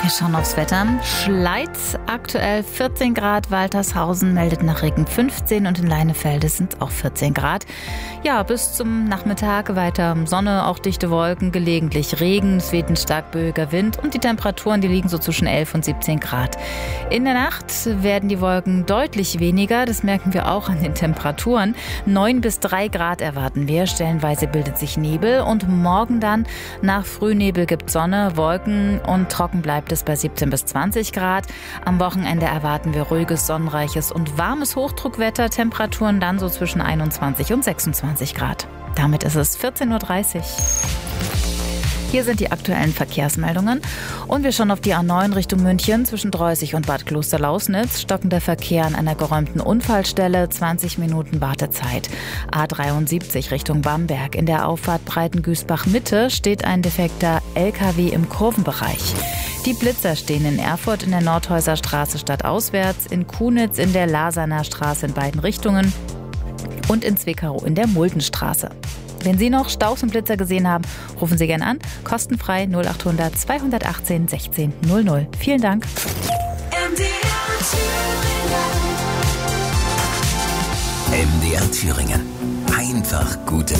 Wir schauen aufs Wetter. Schleiz aktuell 14 Grad, Waltershausen meldet nach Regen 15 und in Leinefelde sind es auch 14 Grad. Ja, bis zum Nachmittag weiter Sonne, auch dichte Wolken, gelegentlich Regen, es weht ein stark böiger Wind und die Temperaturen, die liegen so zwischen 11 und 17 Grad. In der Nacht werden die Wolken deutlich weniger, das merken wir auch an den Temperaturen. 9 bis 3 Grad erwarten wir, stellenweise bildet sich Nebel und morgen dann nach Frühnebel gibt Sonne, Wolken und trocken bleibt es bei 17 bis 20 Grad. Am Wochenende erwarten wir ruhiges, sonnenreiches und warmes Hochdruckwetter. Temperaturen dann so zwischen 21 und 26 Grad. Damit ist es 14.30 Uhr. Hier sind die aktuellen Verkehrsmeldungen. Und wir schauen auf die A9 Richtung München zwischen Dreußig und Bad Klosterlausnitz. Stockender Verkehr an einer geräumten Unfallstelle, 20 Minuten Wartezeit. A73 Richtung Bamberg. In der Auffahrt Breitengüßbach-Mitte steht ein defekter LKW im Kurvenbereich. Die Blitzer stehen in Erfurt in der Nordhäuser Straße stadtauswärts, in Kunitz in der Lasaner Straße in beiden Richtungen und in Zwickau in der Muldenstraße. Wenn Sie noch Staus und Blitzer gesehen haben, rufen Sie gerne an. Kostenfrei 0800 218 16 00. Vielen Dank. MDR Thüringen. Einfach gute